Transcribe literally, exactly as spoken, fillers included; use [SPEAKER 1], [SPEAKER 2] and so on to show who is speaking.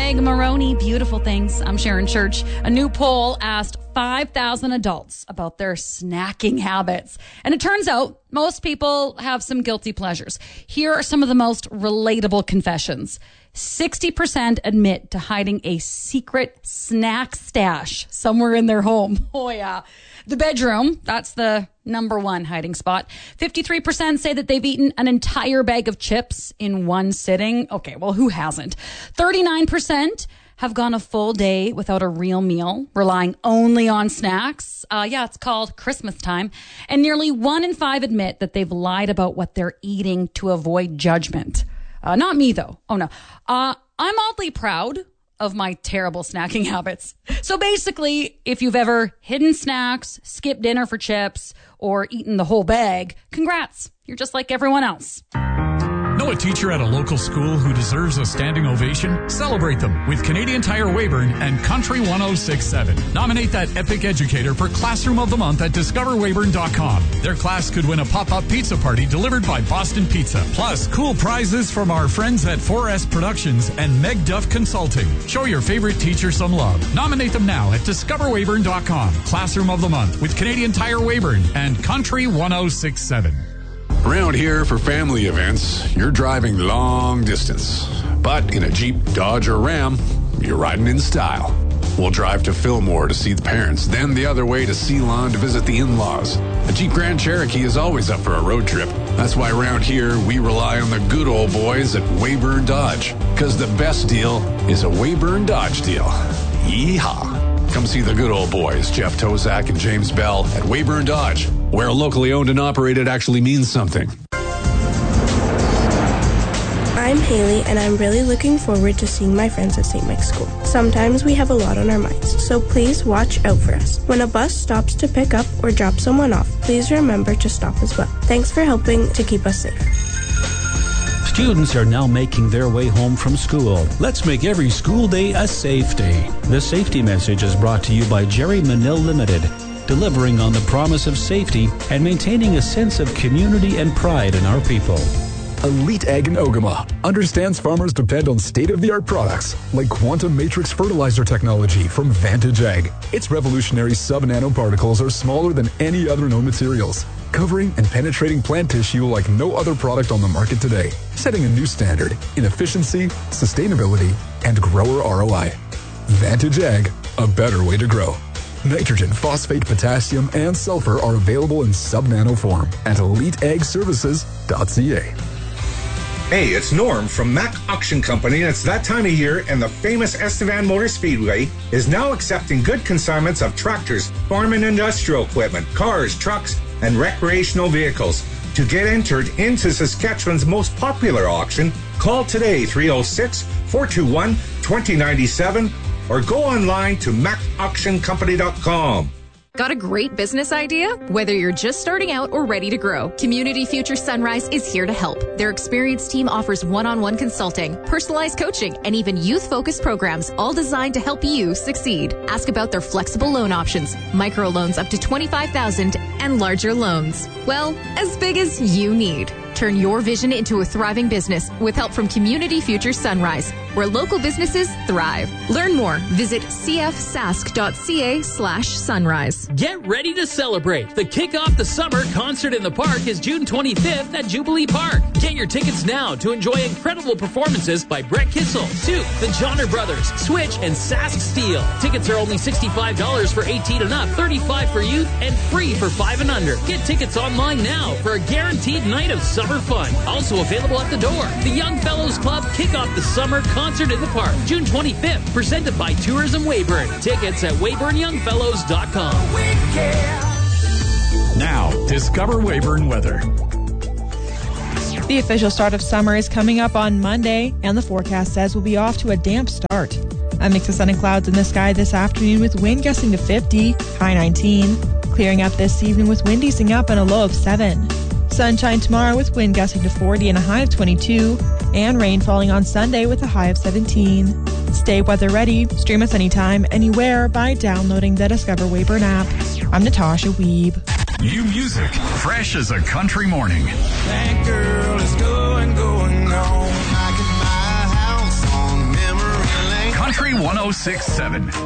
[SPEAKER 1] Meg Maroney, beautiful things. I'm Sharon Church. A new poll asked five thousand adults about their snacking habits. And it turns out most people have some guilty pleasures. Here are some of the most relatable confessions. sixty percent admit to hiding a secret snack stash somewhere in their home. Oh, yeah. The bedroom, that's the number one hiding spot. fifty-three percent say that they've eaten an entire bag of chips in one sitting. Okay, well, who hasn't? thirty-nine percent have gone a full day without a real meal, relying only on snacks. Uh, yeah, it's called Christmas time. And nearly one in five admit that they've lied about what they're eating to avoid judgment. Uh, not me, though. Oh, no. Uh, I'm oddly proud of my terrible snacking habits. So basically, if you've ever hidden snacks, skipped dinner for chips, or eaten the whole bag, congrats. You're just like everyone else.
[SPEAKER 2] Know a teacher at a local school who deserves a standing ovation? Celebrate them with Canadian Tire Weyburn and Country one oh six point seven. Nominate that epic educator for Classroom of the Month at discover weyburn dot com. Their class could win a pop-up pizza party delivered by Boston Pizza. Plus, cool prizes from our friends at four S Productions and Meg Duff Consulting. Show your favorite teacher some love. Nominate them now at discover weyburn dot com. Classroom of the Month with Canadian Tire Weyburn and Country one oh six point seven.
[SPEAKER 3] Around here for family events, you're driving long distance. But in a Jeep, Dodge, or Ram, you're riding in style. We'll drive to Fillmore to see the parents, then the other way to Ceylon to visit the in-laws. A Jeep Grand Cherokee is always up for a road trip. That's why around here, we rely on the good old boys at Weyburn Dodge. Because the best deal is a Weyburn Dodge deal. Yeehaw! Come see the good old boys, Jeff Tozak and James Bell at Weyburn Dodge, where locally owned and operated actually means something.
[SPEAKER 4] I'm Haley, and I'm really looking forward to seeing my friends at Saint Mike's School. Sometimes we have a lot on our minds, so please watch out for us. When a bus stops to pick up or drop someone off, please remember to stop as well. Thanks for helping to keep us safe.
[SPEAKER 5] Students are now making their way home from school. Let's make every school day a safe day. The safety message is brought to you by Jerry Manil Limited, delivering on the promise of safety and maintaining a sense of community and pride in our people.
[SPEAKER 6] Elite Ag in Ogama understands farmers depend on state-of-the-art products like quantum matrix fertilizer technology from Vantage Ag. Its revolutionary sub-nanoparticles are smaller than any other known materials, covering and penetrating plant tissue like no other product on the market today, setting a new standard in efficiency, sustainability, and grower R O I. Vantage Ag, a better way to grow. Nitrogen, phosphate, potassium, and sulfur are available in sub-nano form at elite ag services dot c a.
[SPEAKER 7] Hey, it's Norm from Mack Auction Company, and it's that time of year, and the famous Estevan Motor Speedway is now accepting good consignments of tractors, farm and industrial equipment, cars, trucks, and recreational vehicles. To get entered into Saskatchewan's most popular auction, call today three oh six, four two one, two oh nine seven or go online to mack auction company dot com.
[SPEAKER 8] Got a great business idea? Whether you're just starting out or ready to grow, Community Future Sunrise is here to help. Their experienced team offers one-on-one consulting, personalized coaching, and even youth-focused programs, all designed to help you succeed. Ask about their flexible loan options, microloans up to twenty-five thousand dollars, and larger loans. Well, as big as you need. Turn your vision into a thriving business with help from Community Future Sunrise, where local businesses thrive. Learn more. Visit c f sask dot c a slash sunrise.
[SPEAKER 9] Get ready to celebrate. The Kick Off the Summer Concert in the Park is June twenty-fifth at Jubilee Park. Get your tickets now to enjoy incredible performances by Brett Kissel, Toot, the Johnner Brothers, Switch, and Sask Steel. Tickets are only sixty-five dollars for eighteen and up, thirty-five dollars for youth, and free for five and under. Get tickets online now for a guaranteed night of summer fun. Also available at the door. The Young Fellows Club Kick Off the Summer Concert in the Park, June twenty-fifth, presented by Tourism Weyburn. Tickets at weyburn young fellows dot com.
[SPEAKER 2] Now, discover Weyburn weather.
[SPEAKER 10] The official start of summer is coming up on Monday, and the forecast says we'll be off to a damp start. A mix of sun and clouds in the sky this afternoon with wind gusting to fifty, high nineteen. Clearing up this evening with wind easing up and a low of seven. Sunshine tomorrow with wind gusting to forty and a high of twenty-two. And rain falling on Sunday with a high of seventeen. Stay weather ready. Stream us anytime, anywhere by downloading the Discover Weyburn app. I'm Natasha Weeb.
[SPEAKER 2] New music, fresh as a country morning.
[SPEAKER 11] That girl is going, going on. I can buy a house on memory lane.
[SPEAKER 2] Country one oh six point seven.